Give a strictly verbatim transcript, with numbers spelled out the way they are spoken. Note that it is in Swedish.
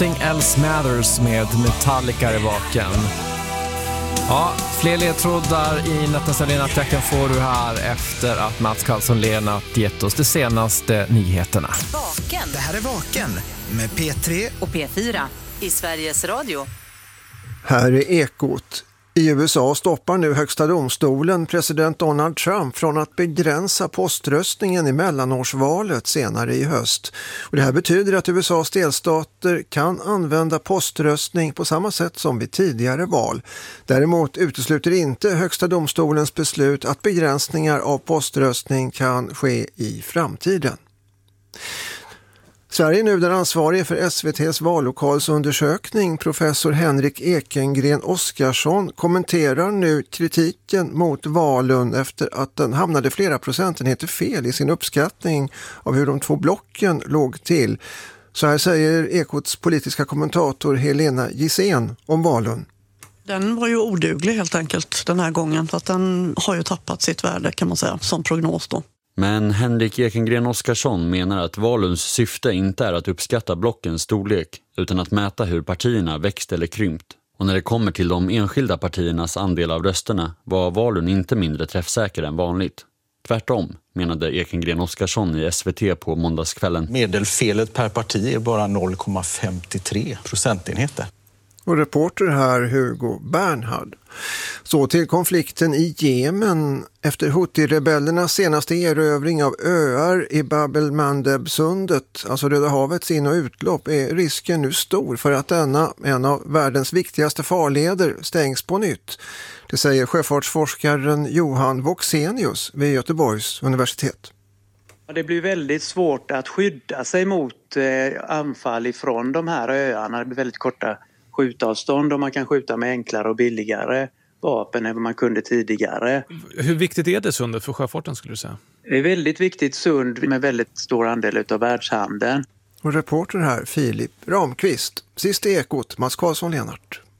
Nothing Else Matters med Metallica i baken. Ja, fler ledtrådar i Nattens Nattjakten får du här efter att Mats Karlsson Lennart gett oss de senaste nyheterna. Vaken. Det här är Vaken med P tre och P fyra i Sveriges Radio. Här är Ekot. I U S A stoppar nu högsta domstolen president Donald Trump från att begränsa poströstningen i mellanårsvalet senare i höst. Och det här betyder att U S A:s delstater kan använda poströstning på samma sätt som vid tidigare val. Däremot utesluter inte högsta domstolens beslut att begränsningar av poströstning kan ske i framtiden. Sverige är nu den ansvarige för S V T:s vallokalsundersökning. Professor Henrik Ekengren Oskarsson kommenterar nu kritiken mot valen efter att den hamnade flera procentenheter fel i sin uppskattning av hur de två blocken låg till. Så här säger Ekots politiska kommentator Helena Gissén om valen. Den var ju oduglig helt enkelt den här gången, för att den har ju tappat sitt värde kan man säga som prognos då. Men Henrik Ekengren Oskarsson menar att valens syfte inte är att uppskatta blockens storlek utan att mäta hur partierna växt eller krympt. Och när det kommer till de enskilda partiernas andel av rösterna var valen inte mindre träffsäker än vanligt. Tvärtom, menade Ekengren Oskarsson i S V T på måndagskvällen. Medelfelet per parti är bara noll komma femtiotre procentenheter. Och reporter här Hugo Bernhard. Så till konflikten i Jemen. Efter Houthi-rebellernas senaste erövring av öar i Bab el-Mandeb-sundet, alltså Röda havets in- och utlopp, är risken nu stor för att denna, en av världens viktigaste farleder, stängs på nytt. Det säger sjöfartsforskaren Johan Voxenius vid Göteborgs universitet. Det blir väldigt svårt att skydda sig mot anfall ifrån de här öarna. Det blir väldigt korta skjutavstånd och man kan skjuta med enklare och billigare vapen än vad man kunde tidigare. Hur viktigt är det sundet för sjöfarten skulle du säga? Det är väldigt viktigt sund med väldigt stor andel av världshandeln. Och reporter här Filip Ramqvist. Sist i Ekot, Mats Karlsson Lennart.